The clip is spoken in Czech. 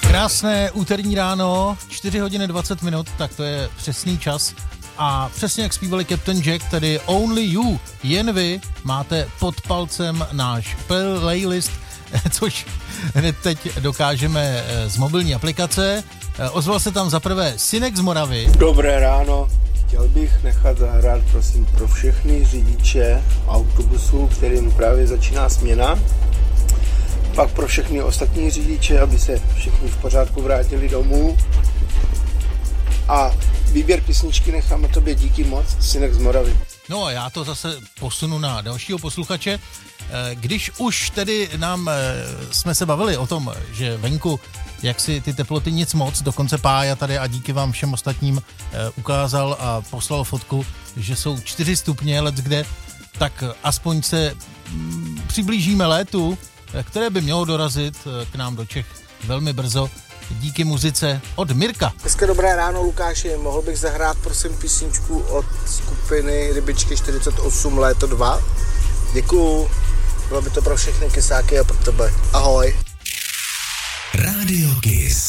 Krásné úterní ráno, 4 hodiny 20 minut, tak to je přesný čas. A přesně jak zpívali Captain Jack, tedy Only You, jen vy, máte pod palcem náš playlist, což hned teď dokážeme z mobilní aplikace. Ozval se tam zaprvé Synek z Moravy. Dobré ráno. Chtěl bych nechat zahrát, prosím, pro všechny řidiče autobusů, kterým právě začíná směna. Pak pro všechny ostatní řidiče, aby se všichni v pořádku vrátili domů. A výběr písničky nechám na tobě, díky moc, Synek z Moravy. No a já to zase posunu na dalšího posluchače. Když už tedy jsme se bavili o tom, že venku jak si ty teploty nic moc, dokonce Pája tady a díky vám všem ostatním ukázal a poslal fotku, že jsou 4 stupně leckde, tak aspoň se přiblížíme létu, které by mělo dorazit k nám do Čech velmi brzo díky muzice od Mirka. Hezké dobré ráno, Lukáši, mohl bych zahrát prosím písničku od skupiny Rybičky 48 Léto 2? Děkuju, bylo by to pro všechny kysáky a pro tebe. Ahoj. Radio Kiss.